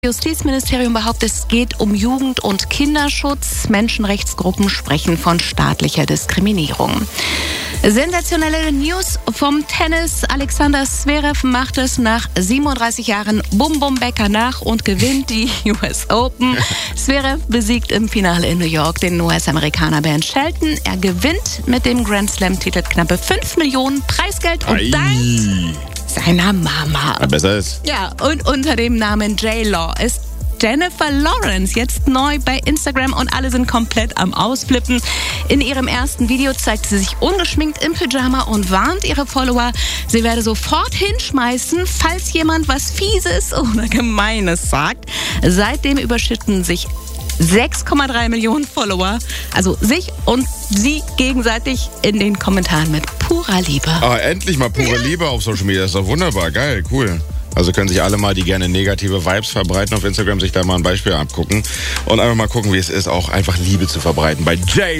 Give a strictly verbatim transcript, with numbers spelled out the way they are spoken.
Justizministerium behauptet, es geht um Jugend- und Kinderschutz. Menschenrechtsgruppen sprechen von staatlicher Diskriminierung. Sensationelle News vom Tennis. Alexander Zverev macht es nach siebenunddreißig Jahren Bum-Bum-Becker nach und gewinnt die U S Open. Zverev besiegt im Finale in New York den U S-Amerikaner Ben Shelton. Er gewinnt mit dem Grand Slam-Titel knappe fünf Millionen Preisgeld und Ei. dank seiner Mama. Ja, besser ist. Ja, und unter dem Namen J-Law ist Jennifer Lawrence jetzt neu bei Instagram und alle sind komplett am Ausflippen. In ihrem ersten Video zeigt sie sich ungeschminkt im Pyjama und warnt ihre Follower, sie werde sofort hinschmeißen, falls jemand was Fieses oder Gemeines sagt. Seitdem überschütten sich sechs Komma drei Millionen Follower, also sich und sie gegenseitig in den Kommentaren mit purer Liebe. Ah, endlich mal pure Liebe auf Social Media. Das ist doch wunderbar, geil, cool. Also können sich alle mal, die gerne negative Vibes verbreiten auf Instagram, sich da mal ein Beispiel abgucken und einfach mal gucken, wie es ist, auch einfach Liebe zu verbreiten bei Jay.